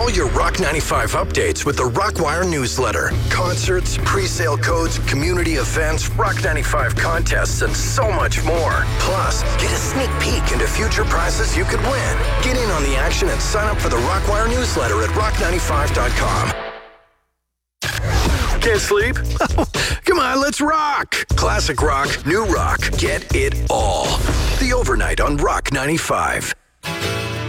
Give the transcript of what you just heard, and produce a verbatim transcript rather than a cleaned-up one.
all your Rock ninety-five updates with the Rockwire newsletter. Concerts, pre-sale codes, community events, Rock ninety-five contests, and so much more. Plus, get a sneak peek into future prizes you could win. Get in on the action and sign up for the Rockwire newsletter at rock ninety-five dot com. Can't sleep? Come on, let's rock! Classic rock, new rock, get it all. The Overnight on Rock ninety-five.